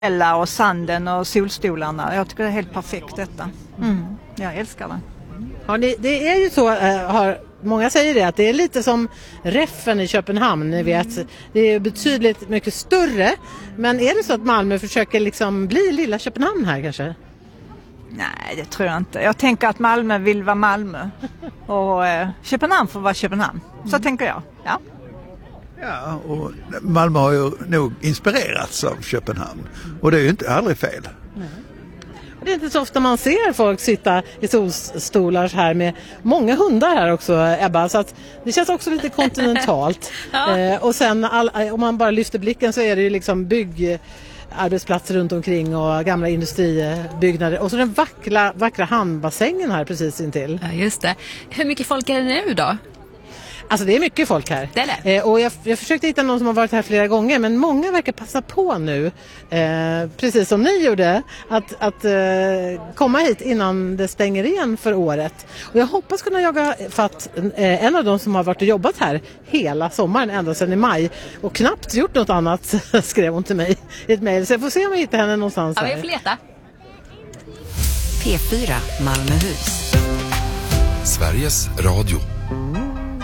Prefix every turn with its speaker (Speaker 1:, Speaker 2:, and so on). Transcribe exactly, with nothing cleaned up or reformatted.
Speaker 1: Eller och sanden och solstolarna. Jag tycker det är helt perfekt detta. Mm, jag älskar det.
Speaker 2: Ja, det, det är ju så, äh, har, många säger det, att det är lite som Reffen i Köpenhamn, ni vet. Det är betydligt mycket större. Men är det så att Malmö försöker liksom bli lilla Köpenhamn här kanske?
Speaker 1: Nej, det tror jag inte. Jag tänker att Malmö vill vara Malmö. Och eh, Köpenhamn får vara Köpenhamn. Så mm. tänker jag, ja.
Speaker 3: Ja, och Malmö har ju nog inspirerats av Köpenhamn. Och det är ju inte aldrig fel.
Speaker 2: Nej. Det är inte så ofta man ser folk sitta i solstolar här med många hundar här också, Ebba. Så att det känns också lite kontinentalt. ja. eh, och sen all, om man bara lyfter blicken så är det ju liksom byggarbetsplatser runt omkring och gamla industribyggnader. Och så den vackra, vackra handbassängen här precis intill.
Speaker 4: Ja, just det. Hur mycket folk är det nu då?
Speaker 2: Alltså det är mycket folk här.
Speaker 4: Det är det.
Speaker 2: Eh, och jag, jag försökte hitta någon som har varit här flera gånger, men många verkar passa på nu, eh, precis som ni gjorde, att, att eh, komma hit innan det stänger igen för året. Och jag hoppas kunna jaga fatt eh, en av dem som har varit och jobbat här hela sommaren, ända sedan i maj, och knappt gjort något annat, skrev hon till mig i ett mejl. Så jag får se om jag hittar henne någonstans här.
Speaker 4: Ja, vi får leta.
Speaker 5: P fyra Malmöhus.
Speaker 6: Sveriges Radio.